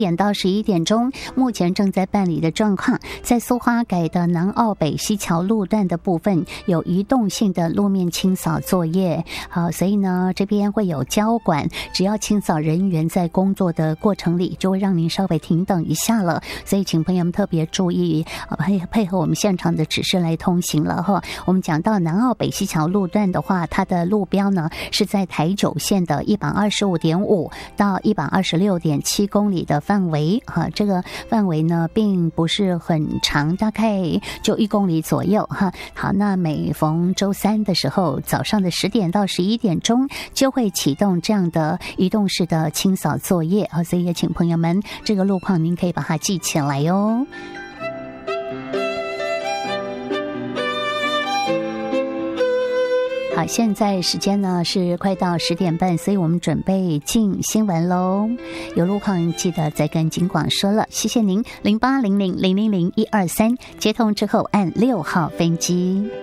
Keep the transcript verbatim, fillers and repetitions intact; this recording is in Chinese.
点到十一点钟，目前正在办理的状况，在苏花改的南澳北西桥路段的部分有移动性的路面清扫作业。好，所以呢，这边会有交管，只要清扫人员在工作的过程里，就会让您稍微停等一下了。所以，请朋友们特别注意，配配合我们现场的指示来通行了哈。我们讲到南澳北西桥路段的话，它的路标呢是在台九线的一百二十五点五到一百二十六点七公里的范围哈，这个范围呢并不是很长，大概就一公里左右哈。好，那每逢周三的时候，早上的十点到十一点钟就会启动这样的移动式的清扫作业啊，所以也请朋友们这个路况您可以把它记起来哟。好，现在时间呢是快到十点半，所以我们准备进新闻喽。有路况记得再跟警广说了，谢谢您。零八零零零零零一二三接通之后按六号分机。